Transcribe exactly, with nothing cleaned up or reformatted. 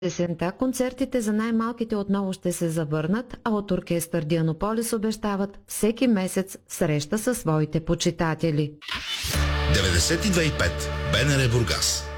Есента концертите за най-малките отново ще се завърнат, а от оркестър Дианополис обещават всеки месец среща със своите почитатели. деветдесет и две и пет БНР Бургас.